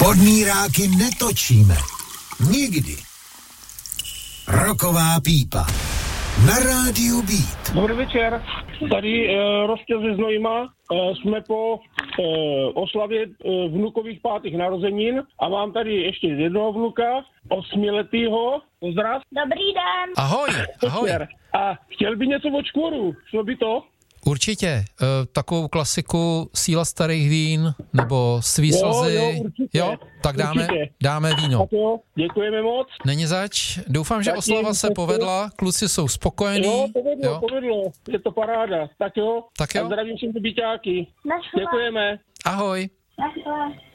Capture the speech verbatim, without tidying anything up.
Podmíráky netočíme. Nikdy. Roková pípa. Na rádiu Beat. Dobrý večer. Tady e, Rostěl ze Znojma. E, jsme po e, oslavě e, vnukových pátých narozenin a mám tady ještě jednoho vnuka, osmiletýho. Pozdrav. Dobrý den. Ahoj, ahoj. A chtěl by něco od škvoru. Šlo by to? Určitě. E, takovou klasiku Síla starých vín nebo Svý slzy. Jo, jo, určitě. Jo, tak dáme, určitě. dáme víno. Tak jo, děkujeme moc. Není zač. Doufám, že Taky, oslava se taky. povedla. Kluci jsou spokojení. Jo, povedlo, jo. povedlo. Je to paráda. Tak jo. Tak jo. A zdravím všechny byťáky. Naschle. Děkujeme. Ahoj. Naschle.